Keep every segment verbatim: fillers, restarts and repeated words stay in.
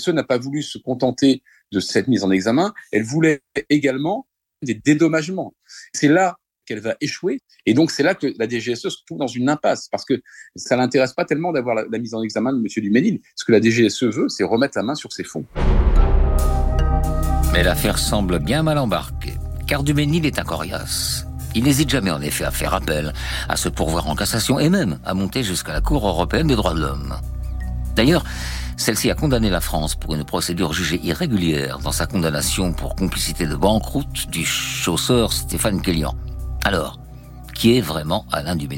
S E n'a pas voulu se contenter de cette mise en examen, elle voulait également des dédommagements. C'est là qu'elle va échouer, et donc c'est là que la D G S E se trouve dans une impasse, parce que ça l'intéresse pas tellement d'avoir la, la mise en examen de M. Duménil. Ce que la D G S E veut, c'est remettre la main sur ses fonds. Mais l'affaire semble bien mal embarquée, car Duménil est un coriace. Il n'hésite jamais en effet à faire appel, à se pourvoir en cassation et même à monter jusqu'à la Cour européenne des droits de l'homme. D'ailleurs, celle-ci a condamné la France pour une procédure jugée irrégulière dans sa condamnation pour complicité de banqueroute du chausseur Stéphane Kellian. Alors, qui est vraiment Alain Duménil ?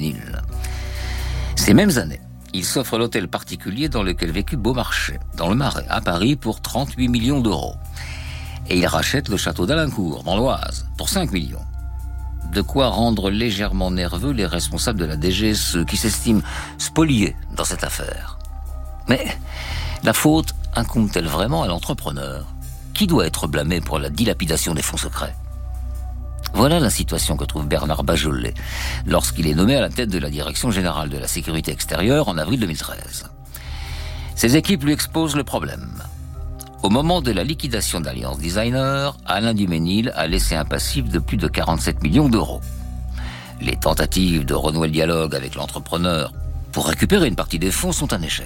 Ces mêmes années, il s'offre l'hôtel particulier dans lequel vécut Beaumarchais, dans le Marais, à Paris, pour trente-huit millions d'euros. Et il rachète le château d'Alincourt, dans l'Oise, pour cinq millions. De quoi rendre légèrement nerveux les responsables de la D G S E qui s'estiment spoliés dans cette affaire. Mais la faute incombe-t-elle vraiment à l'entrepreneur ? Qui doit être blâmé pour la dilapidation des fonds secrets ? Voilà la situation que trouve Bernard Bajolet lorsqu'il est nommé à la tête de la Direction générale de la sécurité extérieure en avril deux mille treize. Ses équipes lui exposent le problème. Au moment de la liquidation d'Alliance Designer, Alain Duménil a laissé un passif de plus de quarante-sept millions d'euros. Les tentatives de renouer le dialogue avec l'entrepreneur pour récupérer une partie des fonds sont un échec.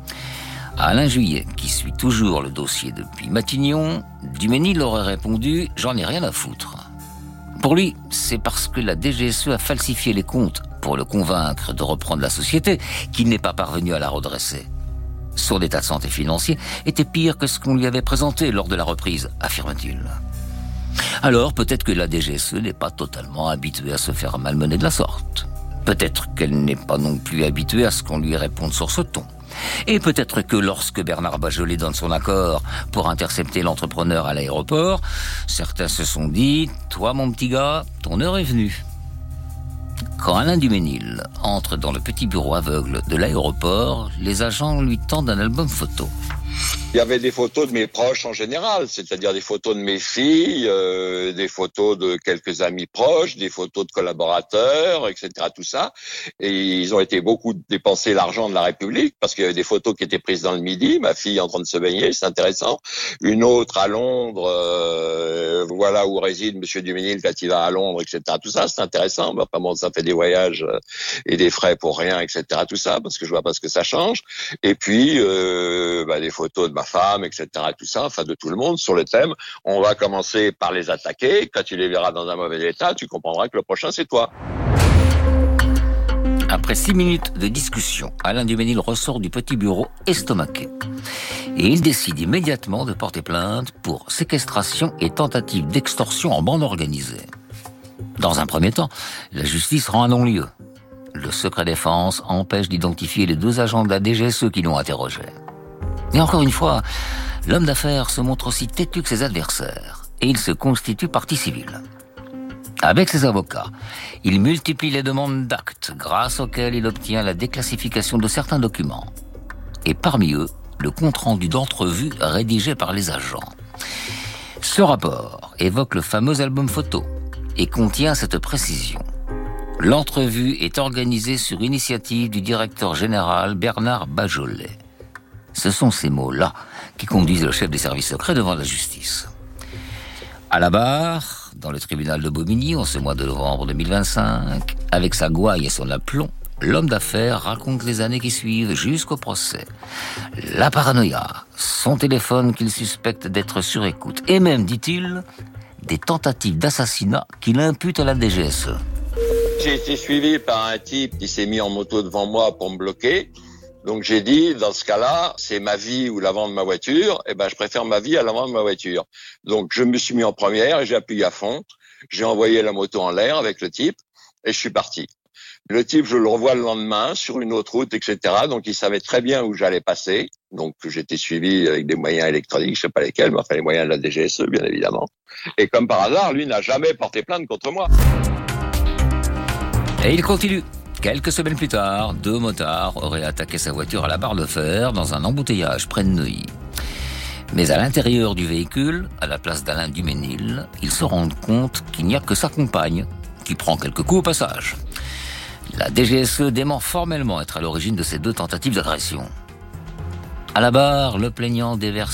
À Alain Juillet, qui suit toujours le dossier depuis Matignon, Duménil aurait répondu « J'en ai rien à foutre ». Pour lui, c'est parce que la D G S E a falsifié les comptes pour le convaincre de reprendre la société qu'il n'est pas parvenu à la redresser. Son état de santé financier était pire que ce qu'on lui avait présenté lors de la reprise, affirme-t-il. Alors peut-être que la D G S E n'est pas totalement habituée à se faire malmener de la sorte. Peut-être qu'elle n'est pas non plus habituée à ce qu'on lui réponde sur ce ton. Et peut-être que lorsque Bernard Bajolet donne son accord pour intercepter l'entrepreneur à l'aéroport, certains se sont dit « Toi mon petit gars, ton heure est venue ». Quand Alain Duménil entre dans le petit bureau aveugle de l'aéroport, les agents lui tendent un album photo. Il y avait des photos de mes proches en général, c'est-à-dire des photos de mes filles, euh, des photos de quelques amis proches, des photos de collaborateurs, et cetera. Tout ça. Et ils ont été beaucoup dépenser l'argent de la République parce qu'il y avait des photos qui étaient prises dans le Midi, ma fille en train de se baigner, c'est intéressant. Une autre à Londres, euh, voilà où réside Monsieur Duménil quand il va à Londres, et cetera. Tout ça, c'est intéressant. Mais enfin bon, ça fait des voyages et des frais pour rien, et cetera. Tout ça, parce que je vois pas ce que ça change. Et puis, euh, bah, des photos de ma femme, et cetera. Tout ça, enfin de tout le monde sur le thème. On va commencer par les attaquer. Quand tu les verras dans un mauvais état, tu comprendras que le prochain c'est toi. Après six minutes de discussion, Alain Duménil ressort du petit bureau estomaqué. Et il décide immédiatement de porter plainte pour séquestration et tentative d'extorsion en bande organisée. Dans un premier temps, la justice rend un non-lieu. Le secret défense empêche d'identifier les deux agents de la D G S E qui l'ont interrogé. Et encore une fois, l'homme d'affaires se montre aussi têtu que ses adversaires, et il se constitue partie civile. Avec ses avocats, il multiplie les demandes d'actes, grâce auxquelles il obtient la déclassification de certains documents. Et parmi eux, le compte-rendu d'entrevue rédigé par les agents. Ce rapport évoque le fameux album photo et contient cette précision. L'entrevue est organisée sur initiative du directeur général Bernard Bajolet. Ce sont ces mots-là qui conduisent le chef des services secrets devant la justice. À la barre, dans le tribunal de Bobigny, en ce mois de novembre deux mille vingt-cinq, avec sa gouaille et son aplomb, l'homme d'affaires raconte les années qui suivent jusqu'au procès. La paranoïa, son téléphone qu'il suspecte d'être sur écoute, et même, dit-il, des tentatives d'assassinat qu'il impute à la D G S E. J'ai été suivi par un type qui s'est mis en moto devant moi pour me bloquer. Donc j'ai dit, dans ce cas-là, c'est ma vie ou l'avant de ma voiture. Eh ben, je préfère ma vie à l'avant de ma voiture. Donc je me suis mis en première et j'ai appuyé à fond. J'ai envoyé la moto en l'air avec le type et je suis parti. Le type, je le revois le lendemain sur une autre route, et cetera. Donc il savait très bien où j'allais passer. Donc j'étais suivi avec des moyens électroniques, je sais pas lesquels, mais enfin les moyens de la D G S E, bien évidemment. Et comme par hasard, lui n'a jamais porté plainte contre moi. Et il continue. Quelques semaines plus tard, deux motards auraient attaqué sa voiture à la barre de fer dans un embouteillage près de Neuilly. Mais à l'intérieur du véhicule, à la place d'Alain Duménil, ils se rendent compte qu'il n'y a que sa compagne, qui prend quelques coups au passage. La D G S E dément formellement être à l'origine de ces deux tentatives d'agression. À la barre, le plaignant déverse